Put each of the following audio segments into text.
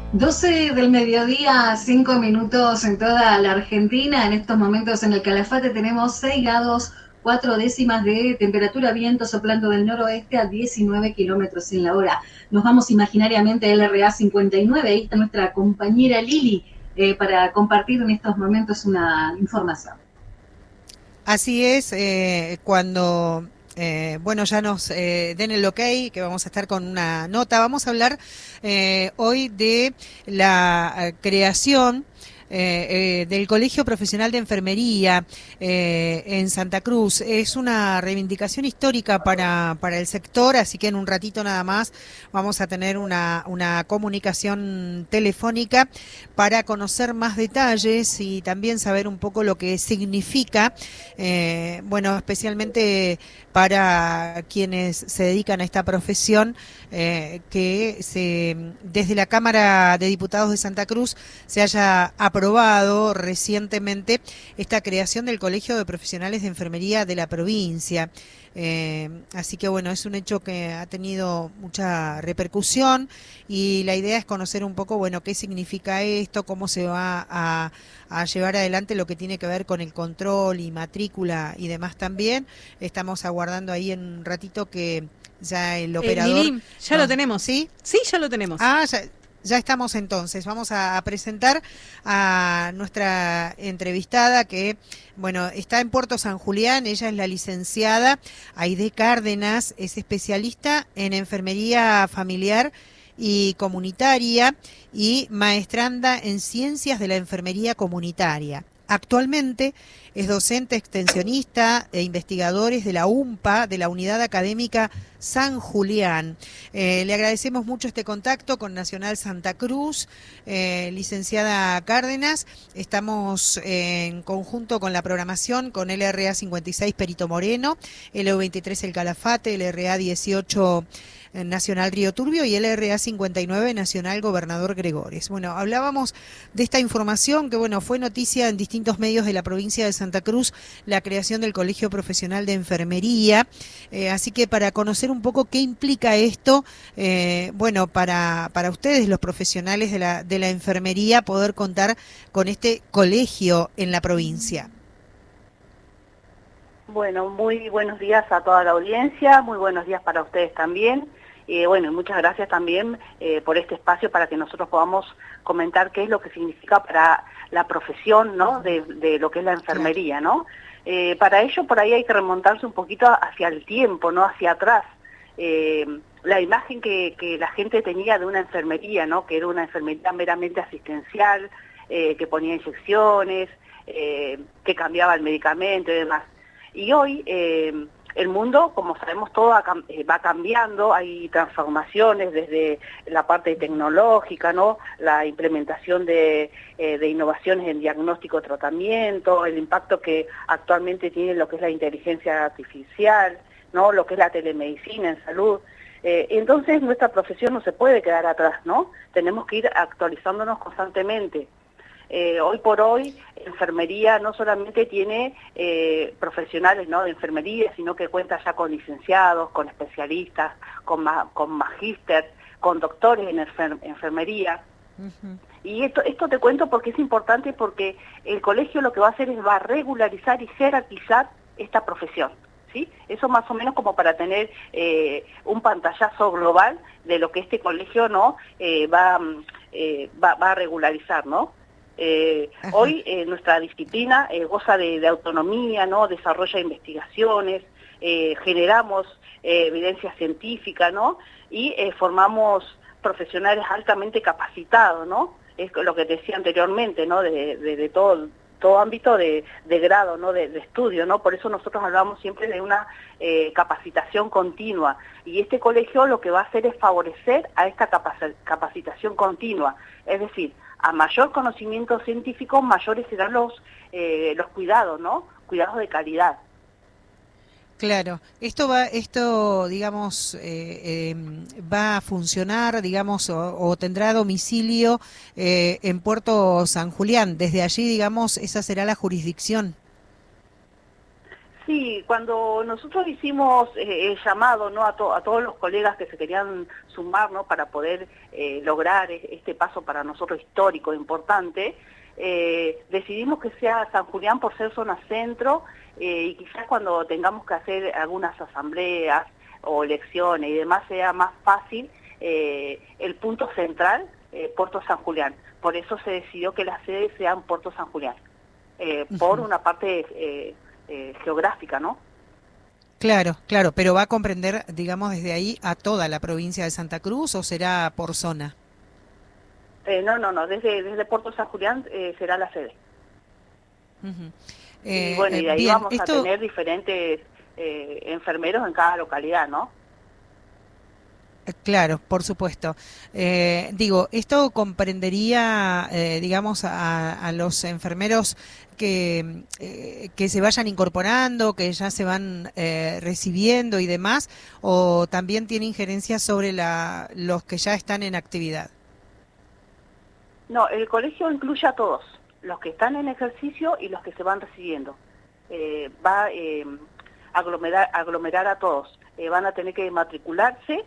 12 del mediodía, 5 minutos en toda la Argentina. En estos momentos en el Calafate tenemos 6 grados 4 décimas de temperatura, viento soplando del noroeste a 19 kilómetros en la hora. Nos vamos imaginariamente a LRA 59. Ahí está nuestra compañera Lili para compartir en estos momentos una información. Así es, cuando bueno, ya nos den el ok, que vamos a estar con una nota, vamos a hablar hoy de la creación del Colegio Profesional de Enfermería en Santa Cruz. Es una reivindicación histórica para el sector, así que en un ratito nada más vamos a tener una comunicación telefónica para conocer más detalles y también saber un poco lo que significa, bueno, especialmente para quienes se dedican a esta profesión, desde la Cámara de Diputados de Santa Cruz se haya aprobado recientemente esta creación del Colegio de Profesionales de Enfermería de la provincia. Así que bueno, es un hecho que ha tenido mucha repercusión y la idea es conocer un poco, bueno, qué significa esto, cómo se va a llevar adelante lo que tiene que ver con el control y matrícula y demás también. Estamos aguardando ahí en un ratito que ya el operador Lili, ya lo nos... tenemos. ¿Sí? Sí, ya lo tenemos. Ah, ya estamos entonces. Vamos a presentar a nuestra entrevistada que, bueno, está en Puerto San Julián. Ella es la licenciada Aide Cárdenas, es especialista en enfermería familiar y comunitaria y maestranda en ciencias de la enfermería comunitaria. Actualmente es docente extensionista e investigadores de la UMPA, de la Unidad Académica San Julián. Le agradecemos mucho este contacto con Nacional Santa Cruz, licenciada Cárdenas. Estamos en conjunto con la programación con LRA 56 Perito Moreno, LU23 El Calafate, LRA 18 Nacional Río Turbio y LRA 59 Nacional Gobernador Gregores. Bueno, hablábamos de esta información que, bueno, fue noticia en distintos medios de la provincia de Santa Cruz, la creación del Colegio Profesional de Enfermería. Así que para conocer un poco qué implica esto, bueno, para ustedes, los profesionales de la enfermería, poder contar con este colegio en la provincia. Bueno, muy buenos días a toda la audiencia, muy buenos días para ustedes también. Bueno, muchas gracias también por este espacio para que nosotros podamos comentar qué es lo que significa para la profesión, ¿no?, de lo que es la enfermería, ¿no? Para ello, por ahí hay que remontarse un poquito hacia el tiempo, ¿no?, hacia atrás. La imagen que la gente tenía de una enfermería, ¿no?, que era una enfermería meramente asistencial, que ponía inyecciones, que cambiaba el medicamento y demás. Y hoy el mundo, como sabemos, todo va cambiando, hay transformaciones desde la parte tecnológica, ¿no?, la implementación de innovaciones en diagnóstico, tratamiento, el impacto que actualmente tiene lo que es la inteligencia artificial, ¿no?, lo que es la telemedicina en salud. Entonces nuestra profesión no se puede quedar atrás, ¿no? Tenemos que ir actualizándonos constantemente. Hoy por hoy, enfermería no solamente tiene profesionales, ¿no?, de enfermería, sino que cuenta ya con licenciados, con especialistas, con magíster, con doctores en enfermería. Uh-huh. Y esto te cuento porque es importante, porque el colegio lo que va a hacer es va a regularizar y jerarquizar esta profesión, ¿sí? Eso más o menos como para tener un pantallazo global de lo que este colegio, ¿no?, va a regularizar, ¿no? Hoy nuestra disciplina goza de autonomía, ¿no?, desarrolla investigaciones, generamos evidencia científica, ¿no?, y formamos profesionales altamente capacitados, ¿no? Es lo que te decía anteriormente, ¿no?, de todo ámbito de grado, ¿no?, de estudio, ¿no? Por eso nosotros hablamos siempre de una capacitación continua, y este colegio lo que va a hacer es favorecer a esta capacitación continua, es decir, a mayor conocimiento científico, mayores serán los cuidados, ¿no? Cuidados de calidad. Claro, digamos, va a funcionar, digamos, o tendrá domicilio en Puerto San Julián. Desde allí, digamos, esa será la jurisdicción. Sí, cuando nosotros hicimos el llamado, ¿no?, a todos los colegas que se querían sumar, ¿no?, para poder lograr este paso para nosotros histórico, importante, decidimos que sea San Julián por ser zona centro, y quizás cuando tengamos que hacer algunas asambleas o elecciones y demás sea más fácil el punto central, Puerto San Julián. Por eso se decidió que la sede sea en Puerto San Julián, por una parte geográfica, ¿no? Claro, claro, pero va a comprender, digamos, desde ahí a toda la provincia de Santa Cruz, ¿o será por zona? No, desde Puerto San Julián será la sede. Ujú. Y bueno, y de ahí Bien, vamos a esto... tener diferentes enfermeros en cada localidad, ¿no? Claro, por supuesto. Digo, esto comprendería, digamos, a los enfermeros que se vayan incorporando, que ya se van recibiendo y demás, o también tiene injerencia sobre los que ya están en actividad. No, el colegio incluye a todos, los que están en ejercicio y los que se van recibiendo. Va a aglomerar a todos. Van a tener que matricularse.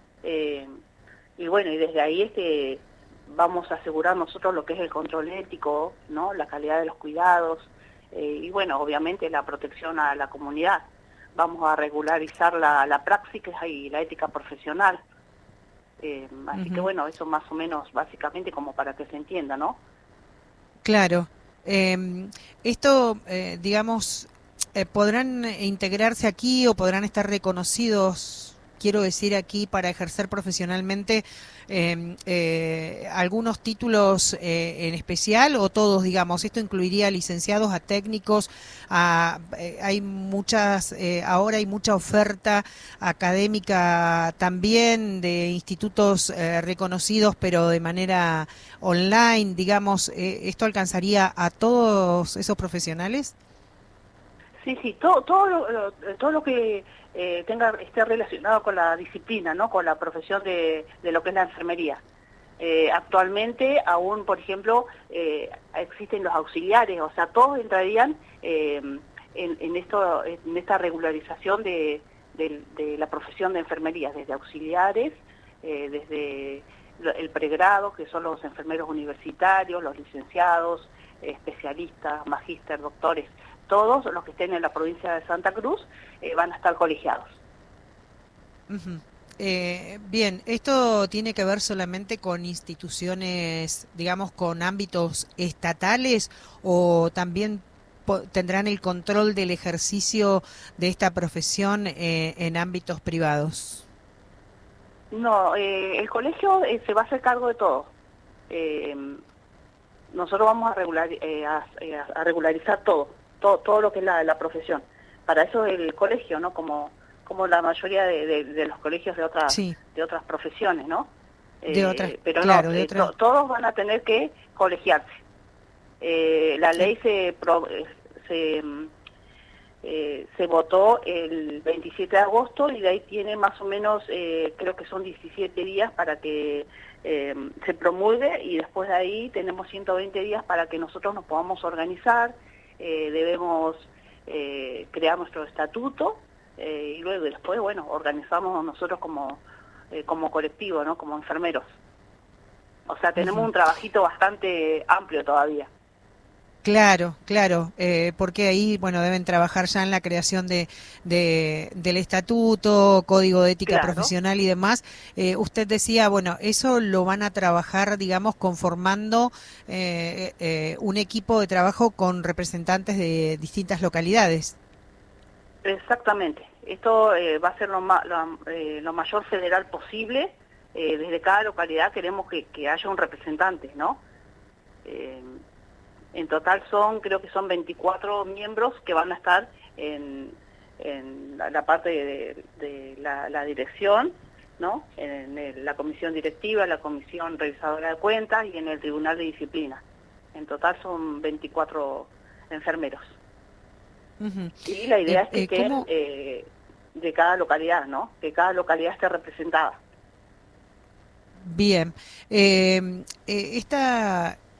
Y bueno, y desde ahí vamos a asegurar nosotros lo que es el control ético, ¿no?, la calidad de los cuidados, y bueno, obviamente la protección a la comunidad. Vamos a regularizar la praxis y la ética profesional. Así que bueno, eso más o menos básicamente como para que se entienda, ¿no? Claro. Esto, digamos, ¿podrán integrarse aquí o podrán estar reconocidos, quiero decir aquí, para ejercer profesionalmente algunos títulos en especial o todos, digamos? Esto incluiría licenciados a técnicos, hay muchas, ahora hay mucha oferta académica también de institutos reconocidos, pero de manera online, digamos, ¿esto alcanzaría a todos esos profesionales? Sí, todo lo que esté relacionado con la disciplina, ¿no?, con la profesión de lo que es la enfermería. Actualmente aún, por ejemplo, existen los auxiliares, o sea, todos entrarían en esta regularización de la profesión de enfermería, desde auxiliares, desde el pregrado, que son los enfermeros universitarios, los licenciados, especialistas, magíster, doctores. Todos los que estén en la provincia de Santa Cruz van a estar colegiados. Ujú. Bien, ¿esto tiene que ver solamente con instituciones, digamos, con ámbitos estatales o también tendrán el control del ejercicio de esta profesión en ámbitos privados? No, el colegio se va a hacer cargo de todo. Nosotros vamos a regularizar todo lo que es la profesión. Para eso el colegio, ¿no?, como la mayoría de los colegios Sí, de otras profesiones, ¿no? de otras, Pero claro, no, de otras. todos van a tener que colegiarse. La ley se votó el 27 de agosto y de ahí tiene más o menos, creo que son 17 días para que se promulgue, y después de ahí tenemos 120 días para que nosotros nos podamos organizar. Debemos crear nuestro estatuto, y luego después, bueno, organizamos nosotros como colectivo, ¿no?, como enfermeros. O sea, tenemos un trabajito bastante amplio todavía. Claro, claro, porque ahí, bueno, deben trabajar ya en la creación del estatuto, código de ética Claro. profesional y demás. Usted decía, bueno, eso lo van a trabajar, digamos, conformando un equipo de trabajo con representantes de distintas localidades. Exactamente. Esto va a ser lo mayor federal posible. Desde cada localidad queremos que haya un representante, ¿no? En total creo que son 24 miembros que van a estar en la parte de la dirección, ¿no?, en la comisión directiva, la comisión revisadora de cuentas y en el tribunal de disciplina. En total son 24 enfermeros. Ujú. Y la idea es que estén ¿Cómo? de cada localidad, ¿no?, que cada localidad esté representada. Bien. Esta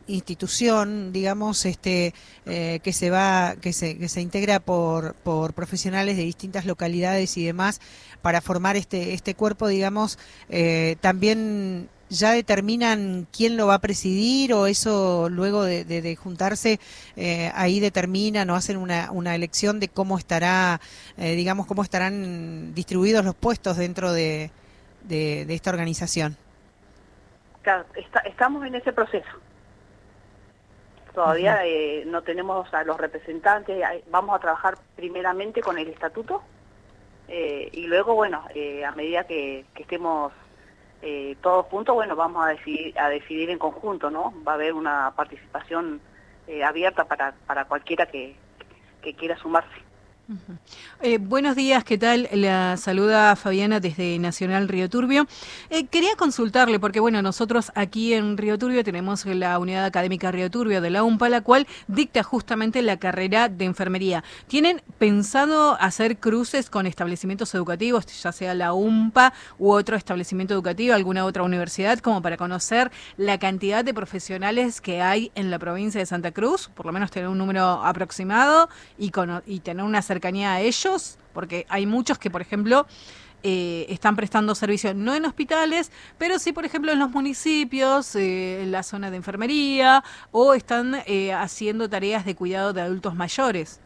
institución, digamos, que se integra por profesionales de distintas localidades y demás para formar este cuerpo, digamos, también ya determinan quién lo va a presidir, o eso luego de juntarse ahí determinan o hacen una elección de cómo estará, digamos, cómo estarán distribuidos los puestos dentro de esta organización. Claro, estamos en ese proceso. Todavía no tenemos a los representantes. Vamos a trabajar primeramente con el estatuto y luego, bueno, a medida que estemos todos juntos, bueno, vamos a decidir en conjunto, ¿no? Va a haber una participación abierta para cualquiera que quiera sumarse. Buenos días, ¿qué tal? La saluda Fabiana desde Nacional Río Turbio. Quería consultarle, porque bueno, nosotros aquí en Río Turbio tenemos la Unidad Académica Río Turbio de la UMPA, la cual dicta justamente la carrera de enfermería. ¿Tienen pensado hacer cruces con establecimientos educativos, ya sea la UMPA u otro establecimiento educativo, alguna otra universidad, como para conocer la cantidad de profesionales que hay en la provincia de Santa Cruz? Por lo menos tener un número aproximado y tener una cercanía a ellos, porque hay muchos que, por ejemplo, están prestando servicio no en hospitales, pero sí, por ejemplo, en los municipios, en la zona de enfermería, o están haciendo tareas de cuidado de adultos mayores.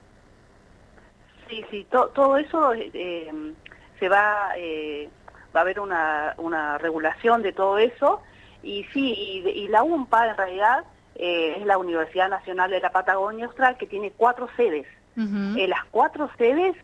Sí, todo eso se va a haber una regulación de todo eso, y sí, y la UMPA en realidad es la Universidad Nacional de la Patagonia Austral, que tiene 4 sedes. En las 4 sedes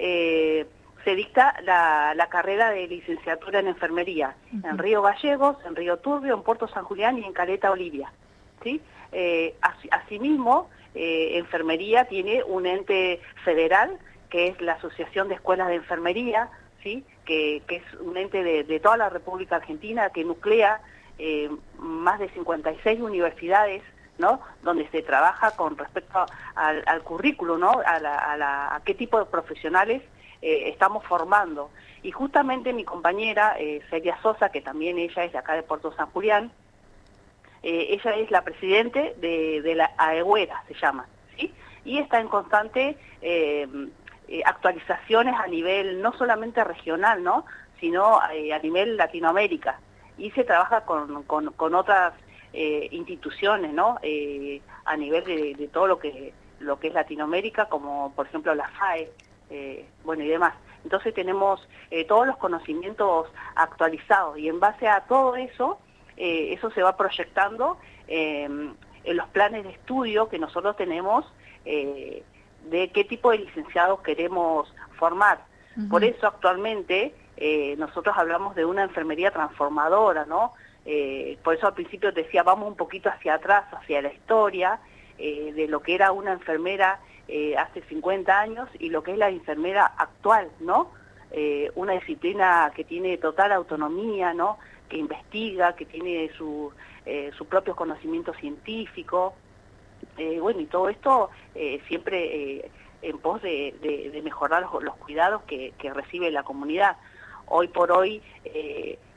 se dicta la carrera de licenciatura en enfermería, en Río Gallegos, en Río Turbio, en Puerto San Julián y en Caleta Olivia, ¿sí? Asimismo, enfermería tiene un ente federal, que es la Asociación de Escuelas de Enfermería, ¿sí? que es un ente de toda la República Argentina, que nuclea más de 56 universidades, ¿no? Donde se trabaja con respecto al currículo, ¿no? A qué tipo de profesionales estamos formando. Y justamente mi compañera, Celia Sosa, que también ella es de acá de Puerto San Julián, ella es la presidente de la AEGUERA, se llama, ¿sí? Y está en constante actualizaciones a nivel no solamente regional, ¿no? Sino a nivel Latinoamérica. Y se trabaja con otras instituciones, ¿no? A nivel de todo lo que es Latinoamérica, como por ejemplo la FAE, bueno, y demás. Entonces tenemos todos los conocimientos actualizados, y en base a todo eso, eso se va proyectando en los planes de estudio que nosotros tenemos, de qué tipo de licenciados queremos formar. Por eso actualmente nosotros hablamos de una enfermería transformadora, ¿no? Por eso al principio te decía, vamos un poquito hacia atrás, hacia la historia de lo que era una enfermera hace 50 años y lo que es la enfermera actual, ¿no? Una disciplina que tiene total autonomía, ¿no? Que investiga, que tiene su propio conocimiento científico, bueno, y todo esto siempre en pos de mejorar los cuidados que recibe la comunidad. Hoy por hoy